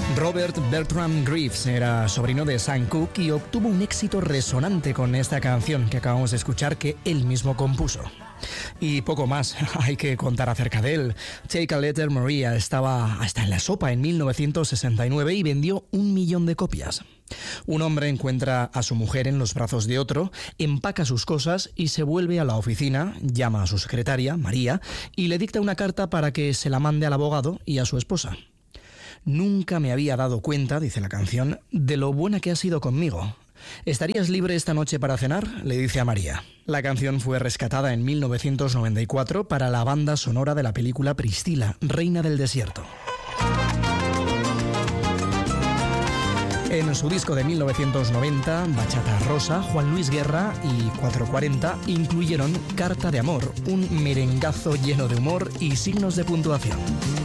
Robert Bertram Greaves era sobrino de Sam Cooke y obtuvo un éxito resonante con esta canción que acabamos de escuchar, que él mismo compuso. Y poco más hay que contar acerca de él. Take a Letter Maria estaba hasta en la sopa en 1969 y vendió 1 millón de copias. Un hombre encuentra a su mujer en los brazos de otro, empaca sus cosas y se vuelve a la oficina, llama a su secretaria, María, y le dicta una carta para que se la mande al abogado y a su esposa. Nunca me había dado cuenta, dice la canción, de lo buena que has sido conmigo. ¿Estarías libre esta noche para cenar?, le dice a María. La canción fue rescatada en 1994 para la banda sonora de la película Priscila, Reina del Desierto. En su disco de 1990, Bachata Rosa, Juan Luis Guerra y 440 incluyeron Carta de Amor, un merengazo lleno de humor y signos de puntuación.